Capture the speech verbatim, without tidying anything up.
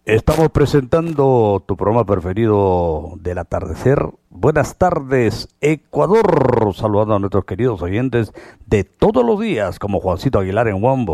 Estamos presentando tu programa preferido del atardecer. Buenas tardes, Ecuador. Saludando a nuestros queridos oyentes de todos los días, como Juancito Aguilar en Wambo.